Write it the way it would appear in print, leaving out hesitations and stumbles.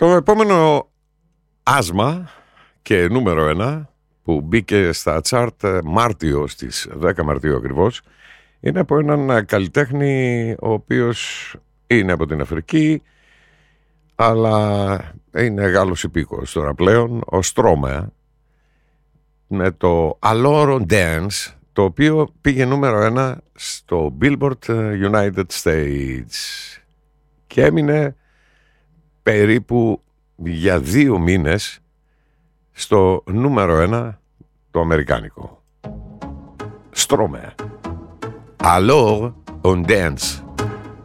Το επόμενο άσμα και νούμερο 1 που μπήκε στα chart Μάρτιο, στις 10 Μαρτίου ακριβώς, είναι από έναν καλλιτέχνη ο οποίος είναι από την Αφρική, αλλά είναι Γάλλος υπήκοος τώρα πλέον, ο Stromae, με το Alors on Dance, το οποίο πήγε νούμερο 1 στο Billboard United States και έμεινε περίπου για 2 μήνες στο νούμερο 1 το αμερικάνικο. Stromae, Alors on Dance.